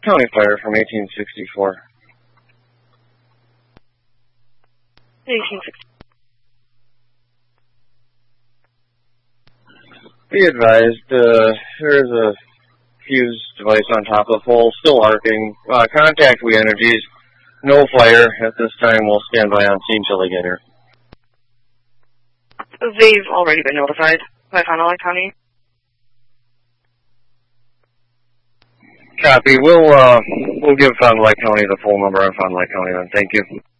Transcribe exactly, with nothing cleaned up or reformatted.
County Fire from eighteen sixty-four. eighteen sixty. Be advised, uh, there is a fuse device on top of the pole, still arcing. Uh, contact We Energies. No fire at this time. We'll stand by on scene until they get here. They've already been notified by Fond du Lac County. Copy. We'll, uh, we'll give Fond du Lac County the full number on Fond du Lac County then. Thank you.